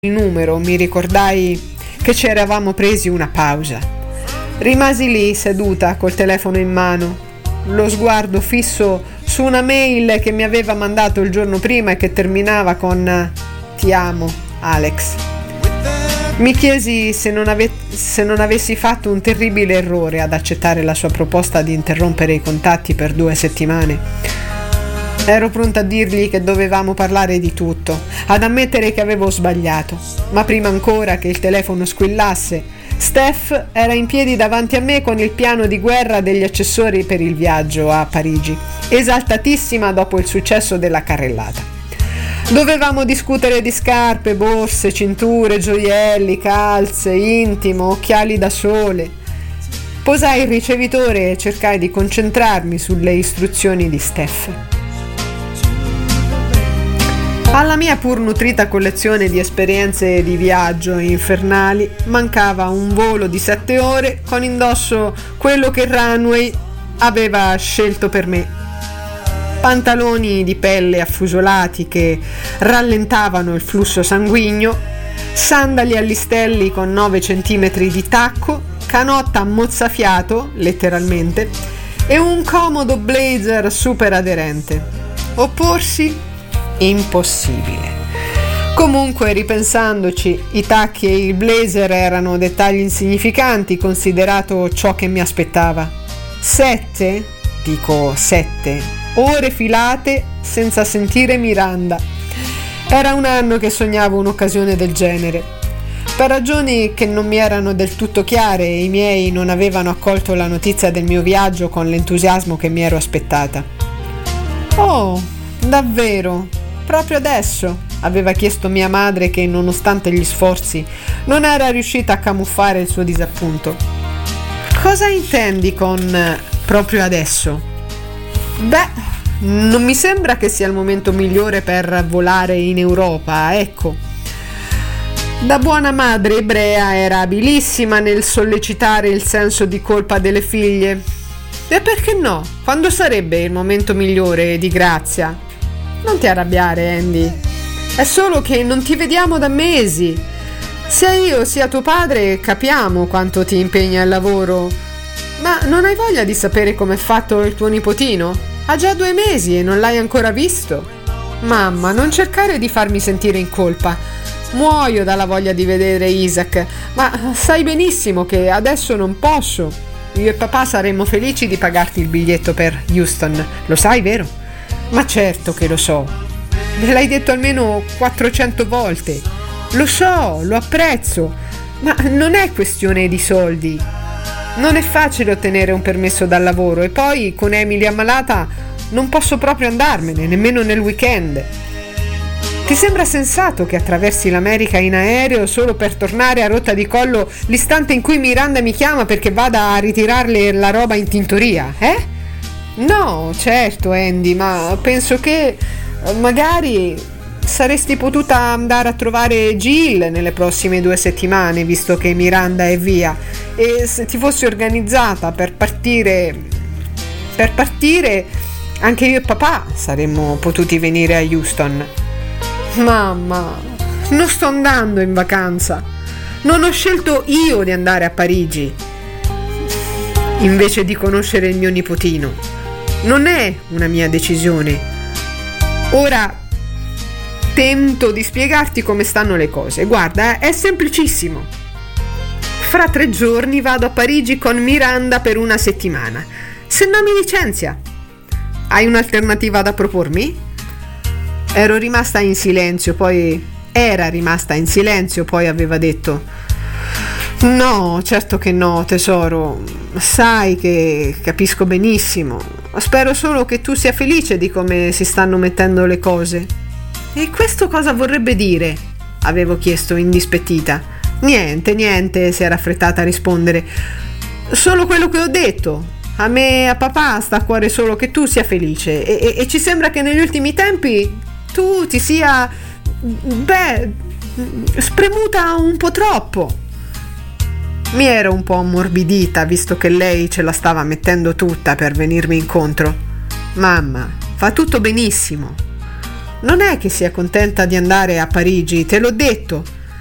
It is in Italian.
il numero mi ricordai che ci eravamo presi una pausa. Rimasi lì seduta col telefono in mano, lo sguardo fisso su una mail che mi aveva mandato il giorno prima e che terminava con "Ti amo, Alex". Mi chiesi se non avessi fatto un terribile errore ad accettare la sua proposta di interrompere i contatti per 2 settimane. Ero pronta a dirgli che dovevamo parlare di tutto, ad ammettere che avevo sbagliato, ma prima ancora che il telefono squillasse, Steph era in piedi davanti a me con il piano di guerra degli accessori per il viaggio a Parigi, esaltatissima dopo il successo della carrellata. Dovevamo discutere di scarpe, borse, cinture, gioielli, calze, intimo, occhiali da sole. Posai il ricevitore e cercai di concentrarmi sulle istruzioni di Steph. Alla mia pur nutrita collezione di esperienze di viaggio infernali mancava un volo di 7 ore con indosso quello che Runway aveva scelto per me. Pantaloni di pelle affusolati che rallentavano il flusso sanguigno, sandali a listelli con 9 centimetri di tacco, canotta mozzafiato, letteralmente, e un comodo blazer super aderente. Opporsi? Impossibile. Comunque, ripensandoci, i tacchi e il blazer erano dettagli insignificanti considerato ciò che mi aspettava. 7 ore filate senza sentire Miranda. Era un anno che sognavo un'occasione del genere. Per ragioni che non mi erano del tutto chiare, i miei non avevano accolto la notizia del mio viaggio con l'entusiasmo che mi ero aspettata. "Oh, davvero? Proprio adesso?" aveva chiesto mia madre, che nonostante gli sforzi non era riuscita a camuffare il suo disappunto. "Cosa intendi con proprio adesso?" "Beh, non mi sembra che sia il momento migliore per volare in Europa, ecco." Da buona madre ebrea era abilissima nel sollecitare il senso di colpa delle figlie. "E perché no? Quando sarebbe il momento migliore, di grazia?" "Non ti arrabbiare, Andy. È solo che non ti vediamo da mesi. Sia io sia tuo padre capiamo quanto ti impegna il lavoro. Ma non hai voglia di sapere com'è fatto il tuo nipotino? Ha già 2 mesi e non l'hai ancora visto." "Mamma, non cercare di farmi sentire in colpa. Muoio dalla voglia di vedere Isaac, ma sai benissimo che adesso non posso. Io e papà saremmo felici di pagarti il biglietto per Houston. Lo sai, vero?" "Ma certo che lo so. Me l'hai detto almeno 400 volte. Lo so, lo apprezzo, ma non è questione di soldi. Non è facile ottenere un permesso dal lavoro e poi con Emily ammalata non posso proprio andarmene, nemmeno nel weekend. Ti sembra sensato che attraversi l'America in aereo solo per tornare a rotta di collo l'istante in cui Miranda mi chiama perché vada a ritirarle la roba in tintoria, eh?" "No, certo, Andy, ma penso che magari saresti potuta andare a trovare Jill nelle prossime 2 settimane, visto che Miranda è via, e se ti fossi organizzata per partire, anche io e papà saremmo potuti venire a Houston." "Mamma, non sto andando in vacanza. Non ho scelto io di andare a Parigi invece di conoscere il mio nipotino. Non è una mia decisione. Ora tento di spiegarti come stanno le cose. Guarda, è semplicissimo. Fra 3 giorni vado a Parigi con Miranda per 1 settimana. Se no mi licenzia. Hai un'alternativa da propormi?" Era rimasta in silenzio, poi aveva detto: "No, certo che no, tesoro. Sai che capisco benissimo. Spero solo che tu sia felice di come si stanno mettendo le cose." "E questo cosa vorrebbe dire?" avevo chiesto indispettita. Niente, si era affrettata a rispondere. "Solo quello che ho detto. A me e a papà sta a cuore solo che tu sia felice e ci sembra che negli ultimi tempi tu ti sia, spremuta un po' troppo." Mi ero un po' ammorbidita, visto che lei ce la stava mettendo tutta per venirmi incontro. "Mamma, fa tutto benissimo. Non è che sia contenta di andare a Parigi, te l'ho detto.